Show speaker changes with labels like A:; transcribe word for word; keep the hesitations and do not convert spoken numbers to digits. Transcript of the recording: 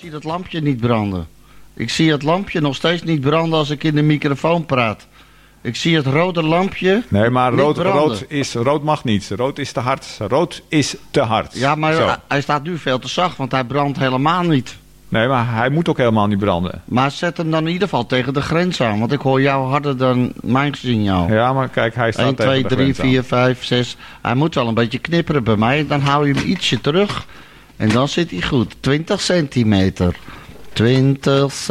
A: zie dat lampje niet branden. Ik zie het lampje nog steeds niet branden als ik in de microfoon praat. Ik zie het rode lampje.
B: Nee, maar
A: niet
B: rood,
A: branden.
B: rood, is, rood mag niet. Rood is te hard. Rood is te hard.
A: Ja, maar
B: Zo.
A: hij- hij staat nu veel te zacht, want hij brandt helemaal niet.
B: Nee, maar hij moet ook helemaal niet branden.
A: Maar zet hem dan in ieder geval tegen de grens aan. Want ik hoor jou harder dan mijn signaal.
B: Ja, maar kijk, hij staat
A: één,
B: tegen
A: twee,
B: de
A: drie,
B: grens aan.
A: vier, vijf, zes. Hij moet wel een beetje knipperen bij mij. Dan hou je hem ietsje terug. En dan zit hij goed. twintig centimeter. twintig